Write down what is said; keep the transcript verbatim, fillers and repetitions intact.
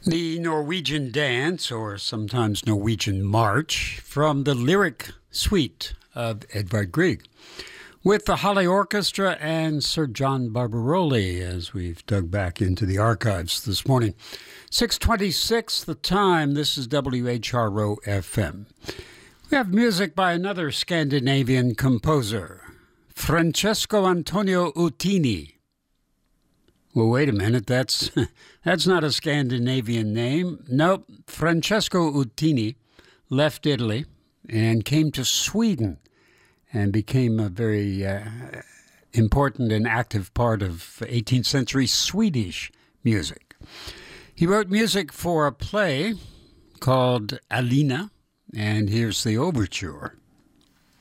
The Norwegian Dance, or sometimes Norwegian March, from the lyric suite of Edvard Grieg, with the Holly Orchestra and Sir John Barbaroli, as we've dug back into the archives this morning. six twenty-six the time. This is W H R O F M. We have music by another Scandinavian composer, Francesco Antonio Utini. Well, wait a minute, that's that's not a Scandinavian name. Nope, Francesco Utini left Italy and came to Sweden and became a very uh, important and active part of eighteenth century Swedish music. He wrote music for a play called Alina, and here's the overture.